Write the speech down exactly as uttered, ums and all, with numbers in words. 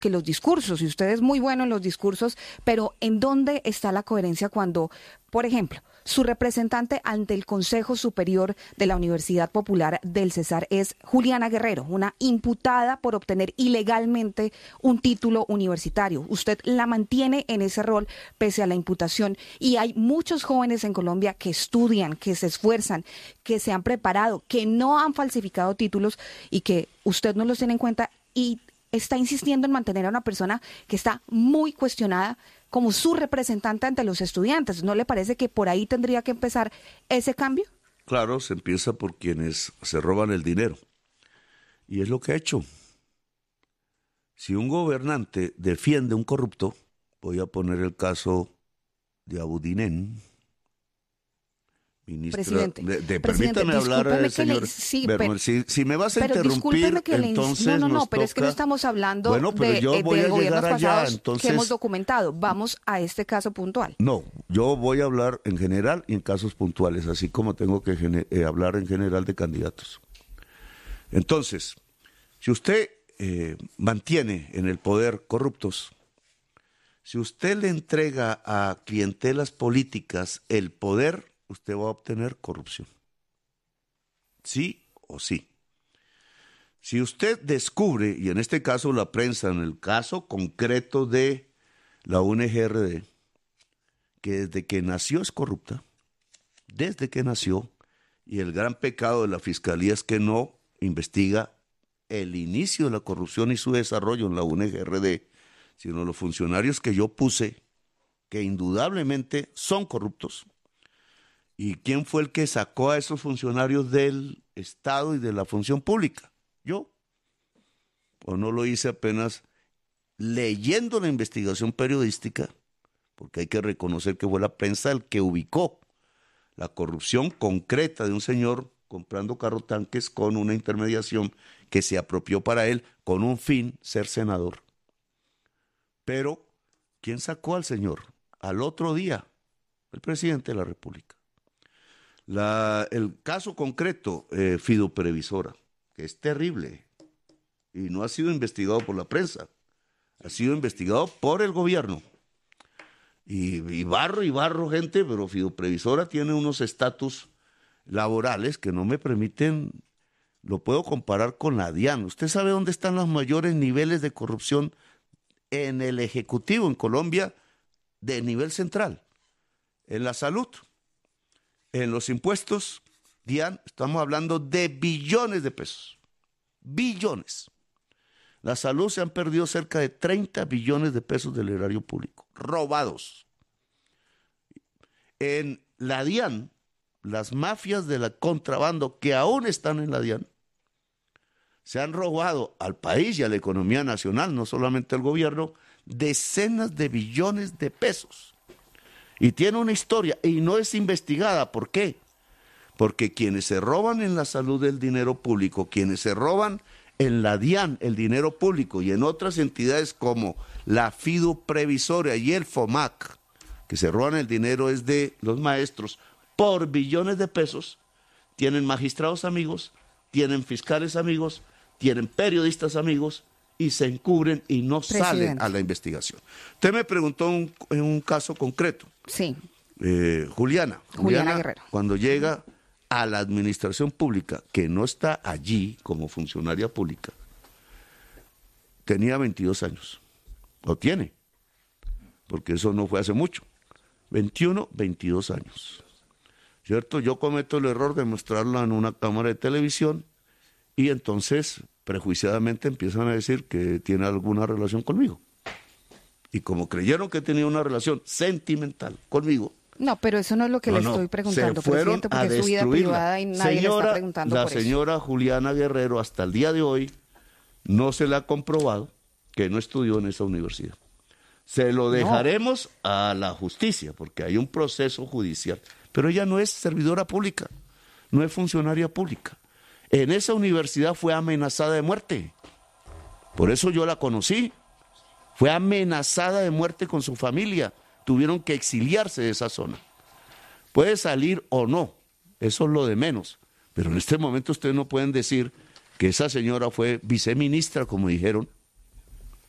que los discursos, y usted es muy bueno en los discursos, pero ¿en dónde está la coherencia cuando, por ejemplo, su representante ante el Consejo Superior de la Universidad Popular del Cesar es Juliana Guerrero, una imputada por obtener ilegalmente un título universitario? Usted la mantiene en ese rol pese a la imputación, y hay muchos jóvenes en Colombia que estudian, que se esfuerzan, que se han preparado, que no han falsificado títulos y que usted no los tiene en cuenta y está insistiendo en mantener a una persona que está muy cuestionada como su representante ante los estudiantes. ¿No le parece que por ahí tendría que empezar ese cambio? Claro, se empieza por quienes se roban el dinero. Y es lo que ha hecho. Si un gobernante defiende a un corrupto, voy a poner el caso de Abudinen, ministra, Presidente, de, de, Presidente, permítame hablar, señor le, sí, Bernal, pero, si, si me vas a pero interrumpir, que le, entonces no, no, no, nos pero toca, es que no estamos hablando bueno, pero de, yo eh, voy de a gobiernos llegar allá, pasados entonces, que hemos documentado. Vamos a este caso puntual. No, yo voy a hablar en general y en casos puntuales, así como tengo que gene, eh, hablar en general de candidatos. Entonces, si usted eh, mantiene en el poder corruptos, si usted le entrega a clientelas políticas el poder, usted va a obtener corrupción. Sí o sí. Si usted descubre, y en este caso la prensa, en el caso concreto de la U N G R D, que desde que nació es corrupta, desde que nació, y el gran pecado de la Fiscalía es que no investiga el inicio de la corrupción y su desarrollo en la U N G R D, sino los funcionarios que yo puse, que indudablemente son corruptos. ¿Y quién fue el que sacó a esos funcionarios del Estado y de la función pública? Yo. ¿O no lo hice apenas leyendo la investigación periodística? Porque hay que reconocer que fue la prensa el que ubicó la corrupción concreta de un señor comprando carrotanques con una intermediación que se apropió para él con un fin, ser senador. Pero, ¿quién sacó al señor? Al otro día, el presidente de la República. La, el caso concreto, eh, Fiduprevisora, que es terrible y no ha sido investigado por la prensa, ha sido investigado por el gobierno. Y, y barro y barro gente, pero Fiduprevisora tiene unos estatus laborales que no me permiten, lo puedo comparar con la DIAN. ¿Usted sabe dónde están los mayores niveles de corrupción en el Ejecutivo en Colombia de nivel central? En la salud, en los impuestos, DIAN, estamos hablando de billones de pesos, billones. La salud se han perdido cerca de treinta billones de pesos del erario público, robados. En la DIAN, las mafias de la contrabando que aún están en la DIAN, se han robado al país y a la economía nacional, no solamente al gobierno, decenas de billones de pesos. Y tiene una historia y no es investigada. ¿Por qué? Porque quienes se roban en la salud el dinero público, quienes se roban en la DIAN el dinero público y en otras entidades como la Fiduprevisora y el FOMAC, que se roban el dinero es de los maestros por billones de pesos, tienen magistrados amigos, tienen fiscales amigos, tienen periodistas amigos y se encubren y no Presidente. Salen a la investigación. Usted me preguntó un, en un caso concreto. Sí. Eh, Juliana, Juliana, Juliana Guerrero. Cuando llega a la administración pública, que no está allí como funcionaria pública, tenía veintidós años. Lo tiene, porque eso no fue hace mucho. veintiuno, veintidós años. ¿Cierto? Yo cometo el error de mostrarla en una cámara de televisión y entonces prejuiciadamente empiezan a decir que tiene alguna relación conmigo. Y como creyeron que tenía una relación sentimental conmigo. No, pero eso no es lo que no, le no, estoy preguntando, se fueron Presidente, porque a es su vida destruirla. privada y nadie Señora, le está preguntando la por señora eso. Juliana Guerrero hasta el día de hoy no se le ha comprobado que no estudió en esa universidad. Se lo dejaremos no. a la justicia, porque hay un proceso judicial. Pero ella no es servidora pública, no es funcionaria pública. En esa universidad fue amenazada de muerte. Por eso yo la conocí. Fue amenazada de muerte con su familia. Tuvieron que exiliarse de esa zona. Puede salir o no, eso es lo de menos. Pero en este momento ustedes no pueden decir que esa señora fue viceministra, como dijeron,